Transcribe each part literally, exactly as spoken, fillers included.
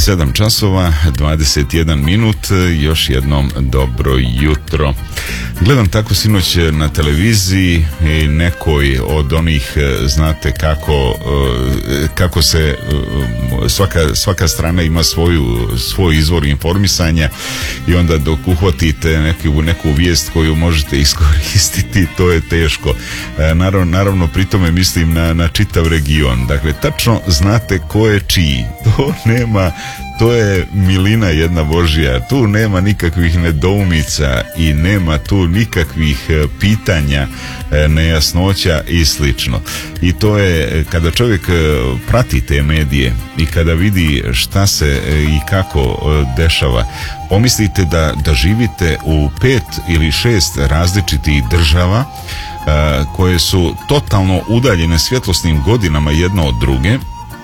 sedam časova, dvadeset jedan minut, još jednom dobro jutro. Gledam tako sinoć na televiziji i nekoj od onih, znate kako, kako se svaka, svaka strana ima svoju, svoj izvor informisanja i onda dok uhvatite neku, neku vijest koju možete iskoristiti, to je teško. Naravno, naravno pri tome mislim na, na čitav region. Dakle, tačno znate ko je čiji. To nema, to je milina jedna Božja. Tu nema nikakvih nedoumica i nema tu nikakvih pitanja, nejasnoća i slično. I to je, kada čovjek prati te medije i kada vidi šta se i kako dešava, pomislite da, da živite u pet ili šest različitih država koje su totalno udaljene svjetlosnim godinama jedna od druge,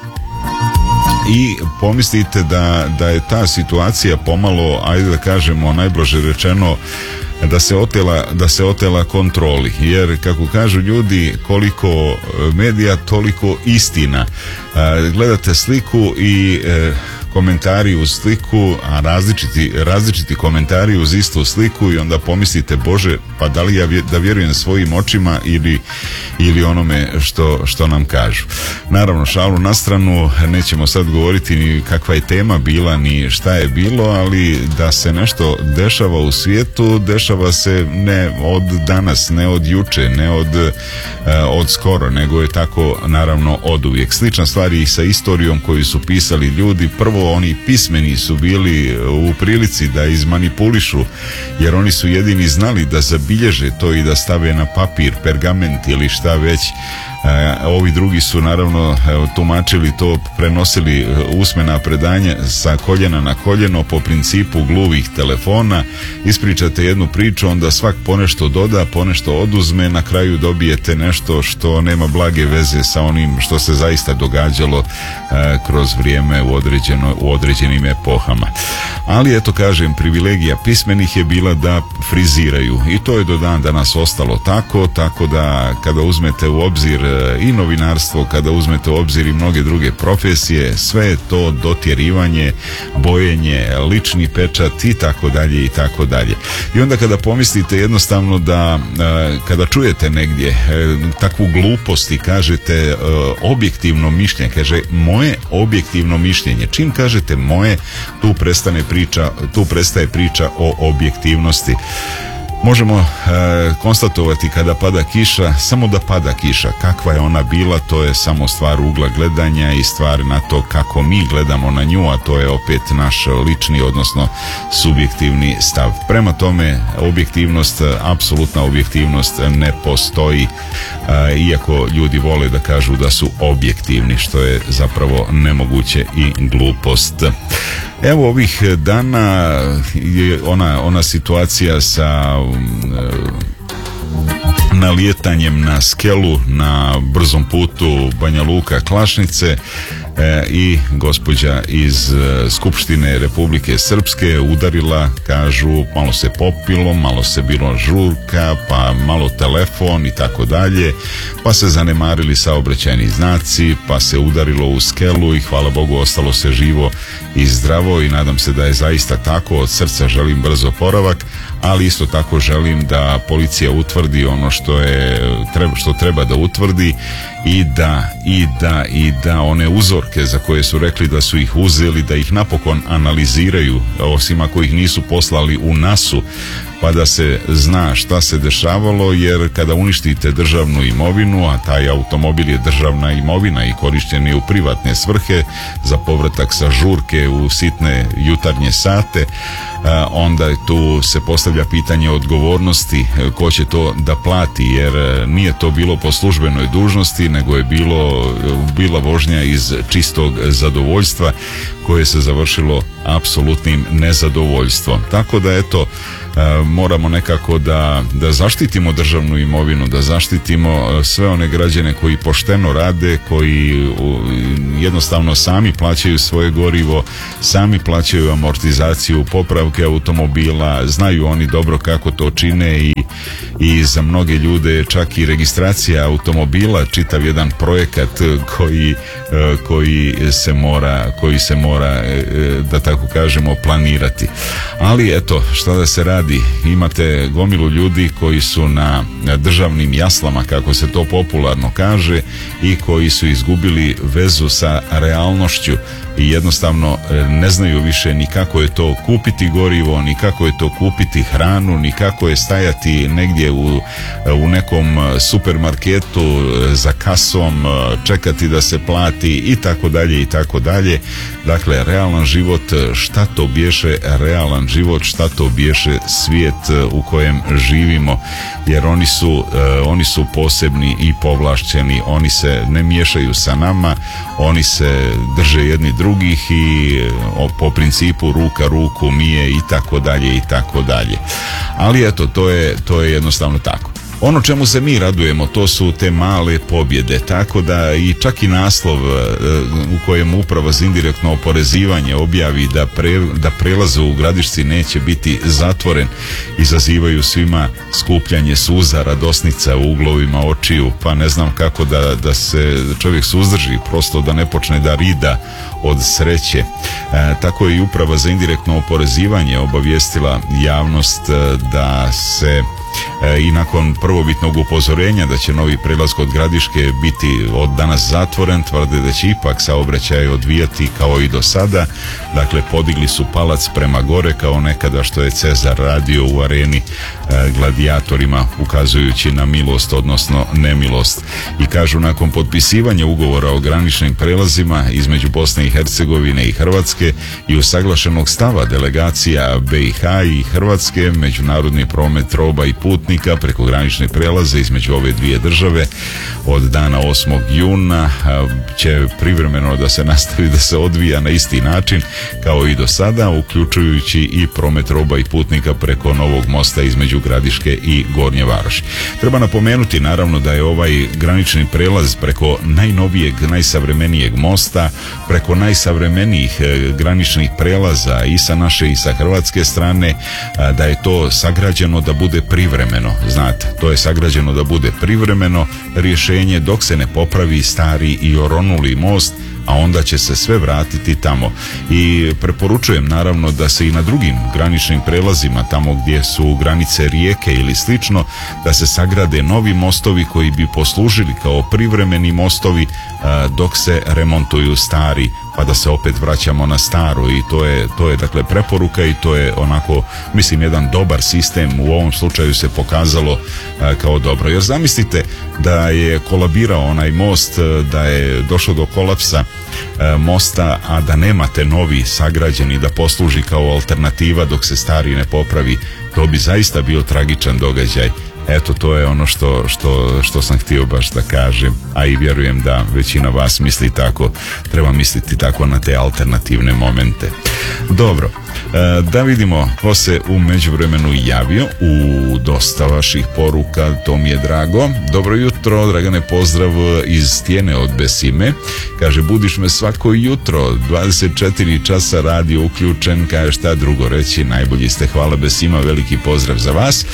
i pomislite da, da je ta situacija pomalo, ajde da kažemo najblaže rečeno, da se otela, da se otela kontroli, jer kako kažu ljudi, koliko medija toliko istina. Gledate sliku i komentari uz sliku, a različiti, različiti komentari uz istu sliku i onda pomislite, Bože, pa da li ja vje, da vjerujem svojim očima ili, ili onome što, što nam kažu. Naravno, šalu na stranu, nećemo sad govoriti ni kakva je tema bila, ni šta je bilo, ali da se nešto dešava u svijetu, dešava se ne od danas, ne od juče, ne od, uh, od skoro, nego je tako naravno od uvijek. Slična stvar i sa istorijom koju su pisali ljudi. Prvo, oni pismeni su bili u prilici da izmanipulišu, jer oni su jedini znali da zabilježe to i da stave na papir, pergament ili šta već. E, ovi drugi su naravno tumačili to, prenosili usmena predanja sa koljena na koljeno po principu gluvih telefona. Ispričate jednu priču, onda svak ponešto doda, ponešto oduzme, na kraju dobijete nešto što nema blage veze sa onim što se zaista događalo e, kroz vrijeme u, određeno, u određenim epohama. Ali eto, kažem, privilegija pismenih je bila da friziraju i to je do dan danas ostalo tako, tako da kada uzmete u obzir i novinarstvo, kada uzmete u obzir i mnoge druge profesije, sve je to dotjerivanje, bojenje, lični pečat i tako dalje i tako dalje. I onda kada pomislite jednostavno da kada čujete negdje takvu glupost i kažete objektivno mišljenje, kaže moje objektivno mišljenje, čim kažete moje, tu prestane priča, tu prestaje priča o objektivnosti. Možemo e, konstatovati kada pada kiša, samo da pada kiša. Kakva je ona bila, to je samo stvar ugla gledanja i stvar na to kako mi gledamo na nju, a to je opet naš lični, odnosno subjektivni stav. Prema tome, objektivnost, apsolutna objektivnost ne postoji, e, iako ljudi vole da kažu da su objektivni, što je zapravo nemoguće i glupost. Evo, ovih dana je ona, ona situacija sa nalijetanjem na skelu na brzom putu Banja Luka-Klašnice e, i gospođa iz e, Skupštine Republike Srpske udarila, kažu, malo se popilo, malo se bilo žurka, pa malo telefon i tako dalje, pa se zanemarili saobraćajni znaci, pa se udarilo u skelu i hvala Bogu ostalo se živo i zdravo i nadam se da je zaista tako. Od srca želim brzo oporavak, ali isto tako želim da policija utvrdi ono što je treba, što treba da utvrdi i da i da i da one uzorke za koje su rekli da su ih uzeli, da ih napokon analiziraju, osim ako ih nisu poslali u nasu, pa da se zna šta se dešavalo, jer kada uništite državnu imovinu, a taj automobil je državna imovina i korišten je u privatne svrhe za povratak sa žurke u sitne jutarnje sate, onda tu se postavlja pitanje odgovornosti, ko će to da plati, jer nije to bilo po službenoj dužnosti, nego je bilo, bila vožnja iz čistog zadovoljstva koje se završilo apsolutnim nezadovoljstvom. Tako da eto, moramo nekako da, da zaštitimo državnu imovinu, da zaštitimo sve one građane koji pošteno rade, koji jednostavno sami plaćaju svoje gorivo, sami plaćaju amortizaciju, popravke automobila, znaju oni dobro kako to čine i, i za mnoge ljude čak i registracija automobila, čitav jedan projekat koji, koji se mora, koji se mora, da tako kažemo, planirati. Ali eto, šta da se radi, imate gomilu ljudi koji su na državnim jaslama, kako se to popularno kaže, i koji su izgubili vezu sa realnošću i jednostavno ne znaju više ni kako je to kupiti gorivo, ni kako je to kupiti hranu, ni kako je stajati negdje u, u nekom supermarketu za kasom, čekati da se plati i tako dalje i tako dalje. Dakle, realan život, šta to bješe realan život, šta to bješe svijet u kojem živimo, jer oni su, oni su posebni i povlašćeni, oni se ne miješaju sa nama, oni se drže jedni drugih i po principu ruka ruku mije i tako dalje i tako dalje. Ali eto, to je, to je jednostavno tako. Ono čemu se mi radujemo, to su te male pobjede, tako da i čak i naslov u kojem Uprava za indirektno oporezivanje objavi da, pre, da prelaz u Gradišci neće biti zatvoren, izazivaju svima skupljanje suza, radosnica u uglovima očiju, pa ne znam kako da, da se čovjek suzdrži, prosto da ne počne da rida od sreće. E, tako je i Uprava za indirektno oporezivanje obavijestila javnost da se E, i nakon prvobitnog upozorenja da će novi prelaz kod Gradiške biti od danas zatvoren, tvrde da će ipak saobraćaj odvijati kao i do sada. Dakle, podigli su palac prema gore kao nekada što je Cezar radio u areni e, gladijatorima, ukazujući na milost, odnosno nemilost. I kažu, nakon potpisivanja ugovora o graničnim prelazima između Bosne i Hercegovine i Hrvatske i usaglašenog stava delegacija B i H i Hrvatske, međunarodni promet roba i putnika preko granične prelaze između ove dvije države od dana osmog juna će privremeno da se nastavi da se odvija na isti način kao i do sada, uključujući i promet roba i putnika preko novog mosta između Gradiške i Gornje Varoši. Treba napomenuti naravno da je ovaj granični prelaz preko najnovijeg, najsavremenijeg mosta, preko najsavremenijih graničnih prelaza i sa naše i sa hrvatske strane, da je to sagrađeno da bude privremeno, znate, to je sagrađeno da bude privremeno rješenje dok se ne popravi stari i oronuli most, a onda će se sve vratiti tamo. I preporučujem naravno da se i na drugim graničnim prelazima, tamo gdje su granice rijeke ili slično, da se sagrade novi mostovi koji bi poslužili kao privremeni mostovi dok se remontuju stari, pa da se opet vraćamo na staro. I to je, to je dakle preporuka i to je onako, mislim, jedan dobar sistem. U ovom slučaju se pokazalo a, kao dobro. Jer zamislite da je kolabirao onaj most, da je došlo do kolapsa a, mosta, a da nemate novi sagrađeni da posluži kao alternativa dok se stari ne popravi. To bi zaista bio tragičan događaj. Eto, to je ono što, što, što sam htio baš da kažem, a i vjerujem da većina vas misli tako. Treba misliti tako na te alternativne momente. Dobro, da vidimo ko se u međuvremenu javio. U dosta vaših poruka, to mi je drago. Dobro jutro, Dragane, pozdrav iz Stijene od Besime. Kaže, budiš me svako jutro, dvadeset četiri časa radio uključen, kaže šta drugo reći, najbolji ste, hvala Besima, veliki pozdrav za vas.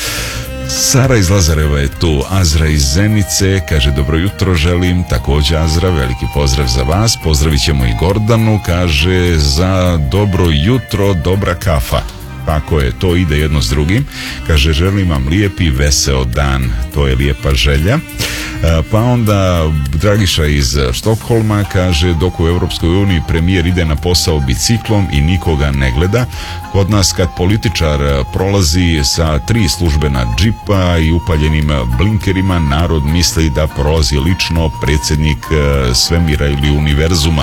Sara iz Lazareva je tu, Azra iz Zenice, kaže dobro jutro želim, također Azra, veliki pozdrav za vas, pozdravit ćemo i Gordanu, kaže za dobro jutro, dobra kafa. Tako je, to ide jedno s drugim. Kaže, želim vam lijepi veseo dan, to je lijepa želja. Pa onda Dragiša iz Štokholma kaže, dok u Europskoj uniji premijer ide na posao biciklom i nikoga ne gleda, kod nas kad političar prolazi sa tri službena džipa i upaljenim blinkerima, narod misli da prolazi lično predsjednik svemira ili univerzuma.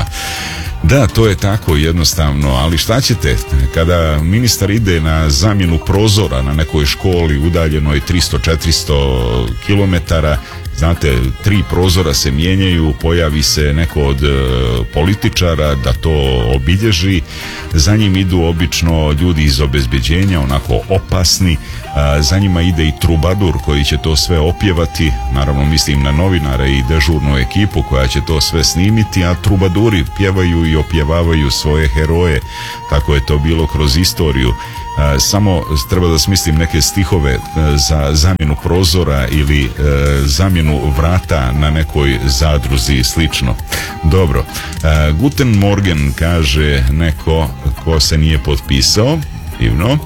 Da, to je tako jednostavno, ali šta ćete, kada ministar ide na zamjenu prozora na nekoj školi udaljenoj tristo četiristo kilometara, znate, tri prozora se mijenjaju, pojavi se neko od e, političara da to obilježi, za njim idu obično ljudi iz obezbeđenja, onako opasni, a, za njima ide i trubadur koji će to sve opjevati, naravno mislim na novinare i dežurnu ekipu koja će to sve snimiti, a trubaduri pjevaju i opjevavaju svoje heroje, tako je to bilo kroz istoriju. E, samo treba da smislim neke stihove e, za zamjenu prozora ili e, zamjenu vrata na nekoj zadruzi i slično. Dobro, e, Guten Morgen, kaže neko ko se nije potpisao, divno.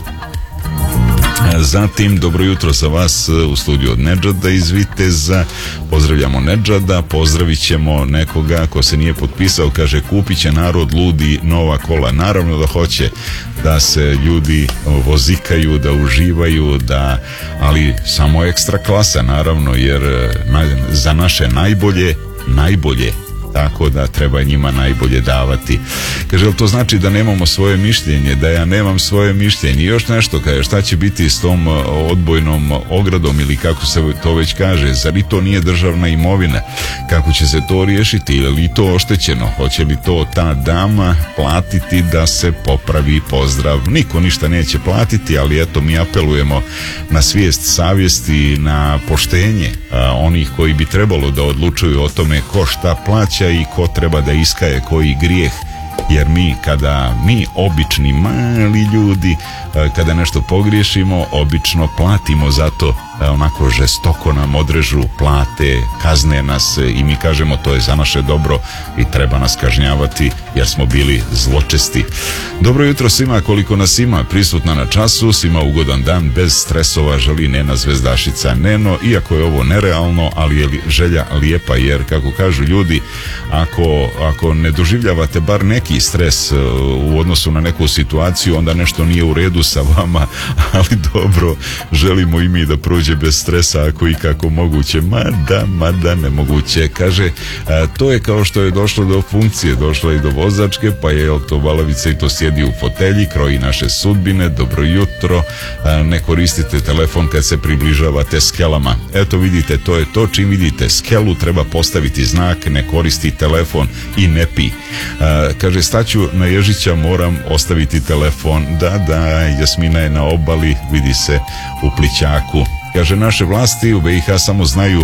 Zatim, dobro jutro za vas u studiju od Nedžada iz Viteza. Pozdravljamo Nedžada, pozdravit ćemo nekoga ko se nije potpisao, kaže kupit će narod ludi nova kola. Naravno da hoće da se ljudi vozikaju, da uživaju, da, ali samo ekstra klasa naravno, jer na, za naše najbolje, najbolje, tako da treba njima najbolje davati. Kaže, li to znači da nemamo svoje mišljenje, da ja nemam svoje mišljenje? I još nešto, kaže, šta će biti s tom odbojnom ogradom ili kako se to već kaže, zar i to nije državna imovina? Kako će se to riješiti? Je li to oštećeno? Hoće li to ta dama platiti da se popravi? Pozdrav. Niko ništa neće platiti, ali eto, mi apelujemo na svijest savjesti, na poštenje a, onih koji bi trebalo da odlučuju o tome ko šta plaća i ko treba da iskaje koji grijeh, jer mi kada mi obični mali ljudi kada nešto pogriješimo obično platimo za to, onako žestoko nam odrežu plate, kazne nas i mi kažemo to je za naše dobro i treba nas kažnjavati jer smo bili zločesti. Dobro jutro svima, koliko nas ima prisutna na času, svima ugodan dan bez stresova, želi Nena Zvezdašica. Neno, iako je ovo nerealno, ali je želja lijepa, jer kako kažu ljudi, ako, ako ne doživljavate bar neki stres u odnosu na neku situaciju, onda nešto nije u redu sa vama, ali dobro, želimo i mi da prođe bez stresa ako i kako moguće, mada, mada nemoguće. Kaže, a, to je kao što je došlo do funkcije, došlo i do vozačke, pa je to balavica i to sjedi u fotelji, kroji naše sudbine. Dobro jutro, a, ne koristite telefon kad se približavate skelama. Eto vidite, to je to, čim vidite skelu treba postaviti znak, ne koristi telefon i ne pi. A, kaže, staću na Ježića, moram ostaviti telefon. Da, da, Jasmina je na obali, vidi se u Plićaku. Kaže, naše vlasti u B i H samo znaju uh,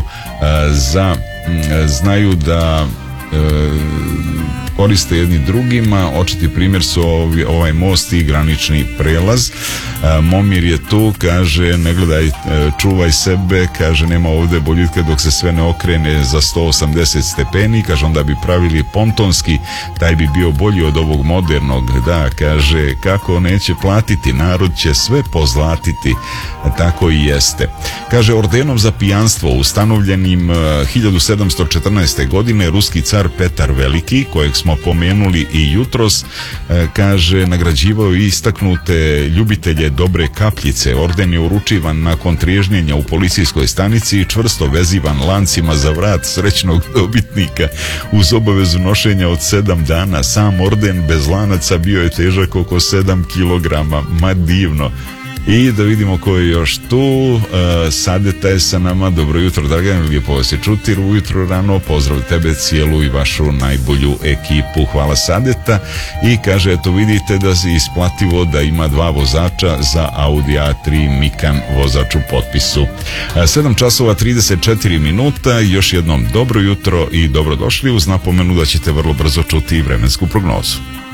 za uh, znaju da uh, koriste jedni drugima. Očiti primjer su ovi, ovaj most i granični prelaz. E, Momir je tu, kaže, ne gledaj, e, čuvaj sebe, kaže, nema ovdje boljitka dok se sve ne okrene za sto osamdeset stepeni, kaže, onda bi pravili pontonski, taj bi bio bolji od ovog modernog. Da, kaže, kako neće platiti, narod će sve pozlatiti. E, tako i jeste. Kaže, ordenom za pijanstvo ustanovljenim e, hiljadu sedamsto četrnaeste. godine ruski car Petar Veliki, kojeg smo pomenuli i jutros, e, kaže, nagrađivao i istaknute ljubitelje dobre kapljice. Orden je uručivan nakon triježnjenja u policijskoj stanici i čvrsto vezivan lancima za vrat srećnog dobitnika uz obavezu nošenja od sedam dana. Sam orden bez lanaca bio je težak oko sedam kilograma. Ma divno. I da vidimo ko je još tu. uh, Sadeta je sa nama. Dobro jutro, Dragan, lijepo vas je čuti ujutro rano. Pozdrav tebe, cijelu i vašu najbolju ekipu. Hvala, Sadeta. I kaže, eto vidite da se isplativo da ima dva vozača za Audi A tri Mikan vozač u potpisu. uh, sedam časova trideset četiri minuta. Još jednom dobro jutro i dobrodošli, uz napomenu da ćete vrlo brzo čuti vremensku prognozu.